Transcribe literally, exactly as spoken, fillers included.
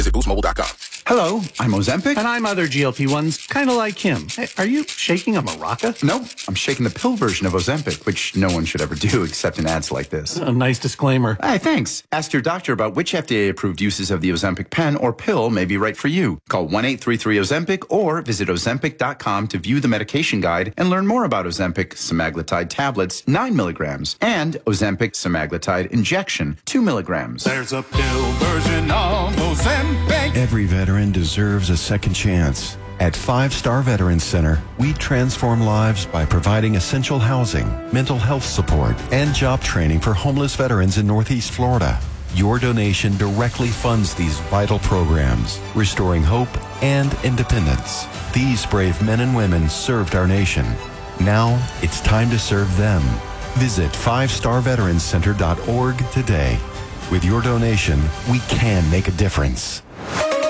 Visit boost mobile dot com. Hello, I'm Ozempic. And I'm other G L P ones, kind of like him. Hey, are you shaking a maraca? No, I'm shaking the pill version of Ozempic, which no one should ever do except in ads like this. A nice disclaimer. Hey, thanks. Ask your doctor about which F D A-approved uses of the Ozempic pen or pill may be right for you. Call one eight three three Ozempic or visit ozempic dot com to view the medication guide and learn more about Ozempic semaglutide tablets, nine milligrams, and Ozempic semaglutide injection, two milligrams. There's a pill version of Ozempic. Every veteran deserves a second chance. At Five Star Veterans Center, we transform lives by providing essential housing, mental health support, and job training for homeless veterans in Northeast Florida. Your donation directly funds these vital programs, restoring hope and independence. These brave men and women served our nation. Now it's time to serve them. Visit five star veterans center dot org today. With your donation, we can make a difference.